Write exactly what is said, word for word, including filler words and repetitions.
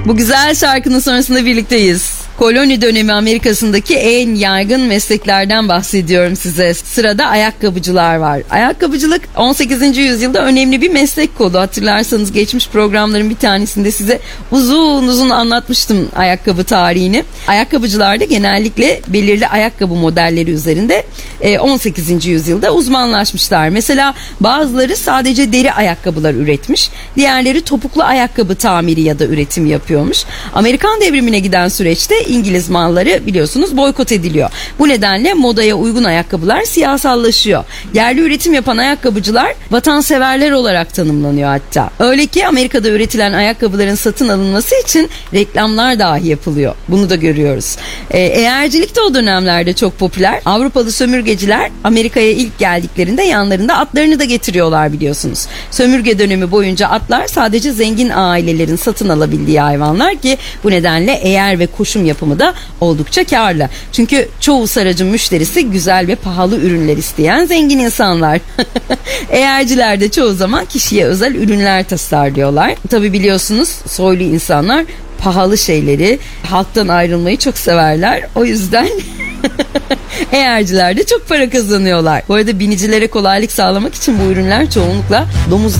Bu güzel şarkının sonrasında birlikteyiz. Koloni dönemi Amerika'sındaki en yaygın mesleklerden bahsediyorum size. Sırada ayakkabıcılar var. Ayakkabıcılık on sekizinci yüzyılda önemli bir meslek kolu. Hatırlarsanız geçmiş programların bir tanesinde size uzun uzun anlatmıştım ayakkabı tarihini. Ayakkabıcılar da genellikle belirli ayakkabı modelleri üzerinde on sekizinci yüzyılda uzmanlaşmışlar. Mesela bazıları sadece deri ayakkabılar üretmiş. Diğerleri topuklu ayakkabı tamiri ya da üretim yapıyormuş. Amerikan devrimine giden süreçte İngiliz malları biliyorsunuz boykot ediliyor. Bu nedenle modaya uygun ayakkabılar siyasallaşıyor. Yerli üretim yapan ayakkabıcılar vatanseverler olarak tanımlanıyor hatta. Öyle ki Amerika'da üretilen ayakkabıların satın alınması için reklamlar dahi yapılıyor. Bunu da görüyoruz. Ee, eğercilik de o dönemlerde çok popüler. Avrupalı sömürgeciler Amerika'ya ilk geldiklerinde yanlarında atlarını da getiriyorlar biliyorsunuz. Sömürge dönemi boyunca atlar sadece zengin ailelerin satın alabildiği hayvanlar ki bu nedenle eğer ve koşum yapımı da oldukça karlı. Çünkü çoğu saracın müşterisi güzel ve pahalı ürünler isteyen zengin insanlar. Eğerciler de çoğu zaman kişiye özel ürünler tasarlıyorlar. Tabi biliyorsunuz soylu insanlar pahalı şeyleri, halktan ayrılmayı çok severler. O yüzden eğerciler de çok para kazanıyorlar. Bu arada binicilere kolaylık sağlamak için bu ürünler çoğunlukla domuz